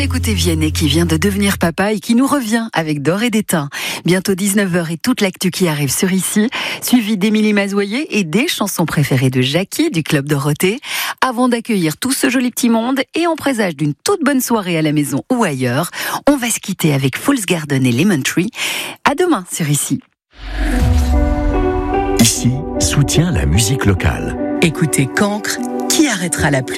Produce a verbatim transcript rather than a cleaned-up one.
Écoutez Vianney qui vient de devenir papa et qui nous revient avec D'or et d'étain. Bientôt dix-neuf heures et toute l'actu qui arrive sur Ici, suivi d'Émilie Mazoyer et des chansons préférées de Jackie du Club Dorothée. Avant d'accueillir tout ce joli petit monde et en présage d'une toute bonne soirée à la maison ou ailleurs, on va se quitter avec Fool's Garden et Lemon Tree. À demain sur Ici. Ici soutient la musique locale. Écoutez Cancre, qui arrêtera la pluie ?